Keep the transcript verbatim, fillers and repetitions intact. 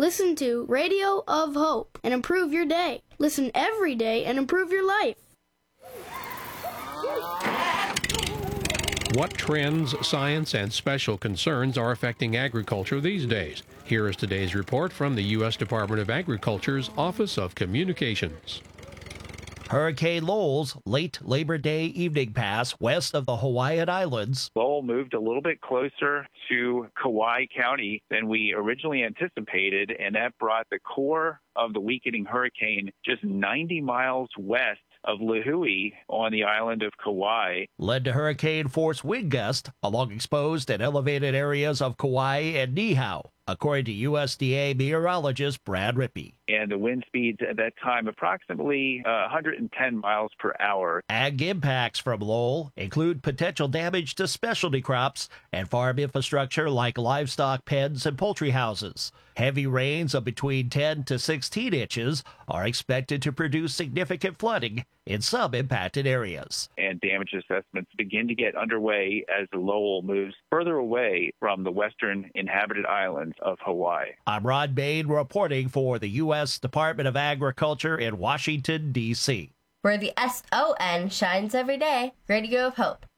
Listen to Radio of Hope and improve your day. Listen every day and improve your life. What trends, science, and special concerns are affecting agriculture these days? Here is today's report from the U S Department of Agriculture's Office of Communications. Hurricane Lowell's late Labor Day evening pass west of the Hawaiian Islands. Lowell moved a little bit closer to Kauai County than we originally anticipated, and that brought the core of the weakening hurricane just ninety miles west of Lihue on the island of Kauai. Led to hurricane-force wind gusts along exposed and elevated areas of Kauai and Niihau, according to U S D A meteorologist Brad Rippey. And the wind speeds at that time approximately uh, one hundred ten miles per hour. Ag impacts from Lowell include potential damage to specialty crops and farm infrastructure like livestock pens and poultry houses. Heavy rains of between ten to sixteen inches are expected to produce significant flooding in some impacted areas. And damage assessments begin to get underway as Lowell moves further away from the western inhabited islands of Hawaii. I'm Rod Bain reporting for the U S Department of Agriculture in Washington, D C, where the S O N shines every day. Radio of Hope.